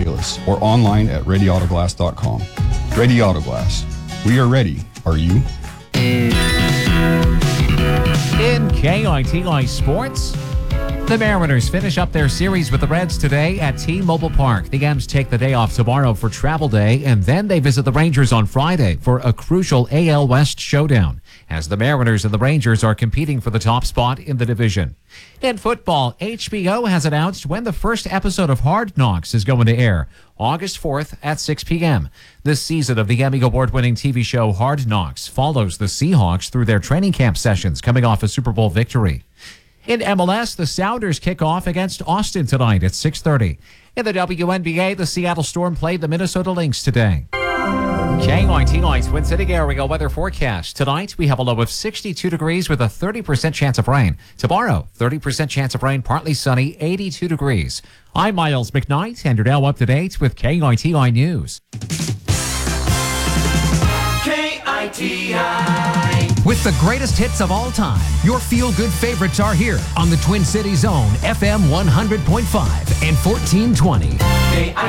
Douglas or online at readyautoglass.com. Ready Auto Glass. We are ready. Are you? In KITI Sports, the Mariners finish up their series with the Reds today at T-Mobile Park. The M's take the day off tomorrow for travel day, and then they visit the Rangers on Friday for a crucial AL West showdown, as the Mariners and the Rangers are competing for the top spot in the division. In football, HBO has announced when the first episode of Hard Knocks is going to air, August 4th at 6 p.m. This season of the Emmy Award-winning TV show Hard Knocks follows the Seahawks through their training camp sessions coming off a Super Bowl victory. In MLS, the Sounders kick off against Austin tonight at 6:30. In the WNBA, the Seattle Storm played the Minnesota Lynx today. KITI Twin City area weather forecast. Tonight, we have a low of 62 degrees with a 30% chance of rain. Tomorrow, 30% chance of rain, partly sunny, 82 degrees. I'm Miles McKnight, and you're now up to date with KITI News. KITI. With the greatest hits of all time, your feel-good favorites are here on the Twin Cities Zone, FM 100.5 and 1420.